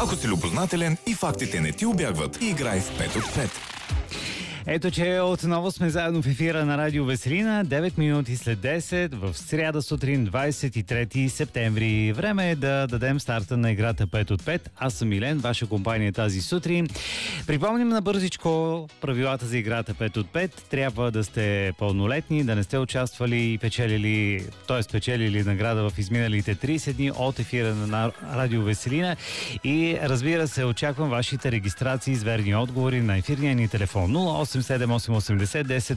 Ако си любознателен и фактите не ти убягват, играй в 5 от 5. Ето, че отново сме заедно в ефира на Радио Веселина, 9 минути след 10 в сряда сутрин, 23 септември. Време е да дадем старта на играта 5 от 5. Аз съм Милен, ваша компания тази сутрин. Припомним на бързичко правилата за играта 5 от 5. Трябва да сте пълнолетни, да не сте участвали и печелили награда в изминалите 30 дни от ефира на Радио Веселина. И разбира се, очаквам вашите регистрации с верни отговори на ефирния ни телефон 087 880 10